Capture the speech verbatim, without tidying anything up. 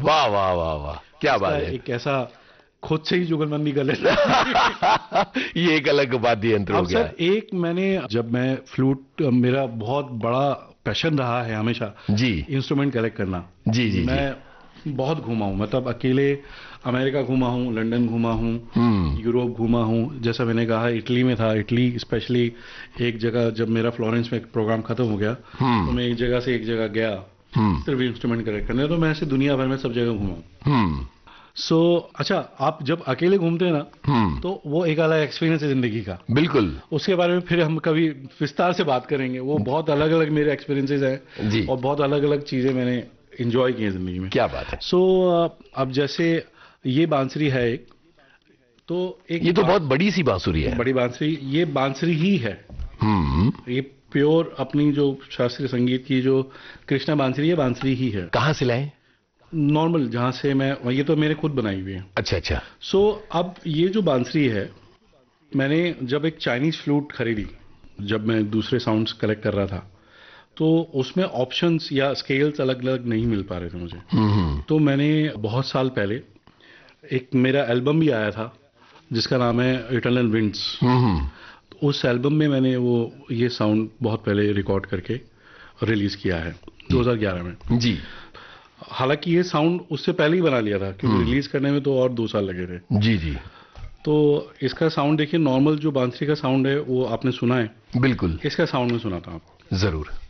वाह वाह वाह वाह, क्या बात है। एक ऐसा खुद से ही जुगलबंदी कर लेता ये एक अलग वाद्य यंत्र हो गया। सर एक मैंने जब मैं फ्लूट, मेरा बहुत बड़ा पैशन रहा है हमेशा जी इंस्ट्रूमेंट कलेक्ट करना। जी जी मैं जी। बहुत घूमा हूँ, मतलब अकेले अमेरिका घूमा हूँ, लंदन घूमा हूँ, यूरोप घूमा हूँ। जैसा मैंने कहा इटली में था, इटली स्पेशली एक जगह जब मेरा फ्लोरेंस में एक प्रोग्राम खत्म हो गया तो मैं एक जगह से एक जगह गया सिर्फ इंस्ट्रूमेंट कलेक्ट करने। तो मैं ऐसे दुनिया भर में सब जगह घूमा हूँ। सो so, अच्छा, आप जब अकेले घूमते हैं ना तो वो एक अलग एक्सपीरियंस है जिंदगी का। बिल्कुल, उसके बारे में फिर हम कभी विस्तार से बात करेंगे। वो बहुत अलग अलग मेरे एक्सपीरियंसेस हैं जी। और बहुत अलग अलग चीजें मैंने एंजॉय की हैं जिंदगी में। क्या बात है। सो so, अब जैसे ये बांसुरी है एक, तो एक ये तो बहुत बड़ी सी बांसुरी है। बड़ी बांसुरी, ये बांसुरी ही है। ये प्योर अपनी जो शास्त्रीय संगीत की जो कृष्णा बांसुरी है, बांसुरी ही है। कहाँ से लाए? नॉर्मल जहां से मैं, ये तो मैंने खुद बनाई हुई है। अच्छा अच्छा। सो so, अब ये जो बांसुरी है, मैंने जब एक चाइनीज फ्लूट खरीदी, जब मैं दूसरे साउंड्स कलेक्ट कर रहा था, तो उसमें ऑप्शंस या स्केल्स अलग अलग नहीं मिल पा रहे थे मुझे। तो मैंने बहुत साल पहले एक मेरा एल्बम भी आया था जिसका नाम है इटर्नल विंड्स। तो उस एल्बम में मैंने वो ये साउंड बहुत पहले रिकॉर्ड करके रिलीज किया है दो हज़ार ग्यारह में जी। हालांकि ये साउंड उससे पहले ही बना लिया था क्योंकि रिलीज करने में तो और दो साल लगे थे जी जी। तो इसका साउंड देखिए, नॉर्मल जो बांसुरी का साउंड है वो आपने सुना है, बिल्कुल, इसका साउंड में सुनाता हूं आपको। जरूर।